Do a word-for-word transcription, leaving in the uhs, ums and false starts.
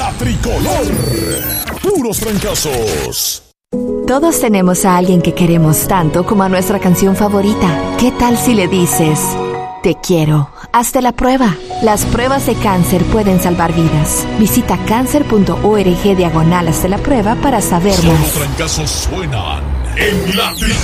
La Tricolor. Puros trancazos. Todos tenemos a alguien que queremos tanto como a nuestra canción favorita. ¿Qué tal si le dices: te quiero? Hazte la prueba. Las pruebas de cáncer pueden salvar vidas. Visita cáncer punto org diagonal hazte la prueba para saber más. Los trancazos suenan en la Tricolor.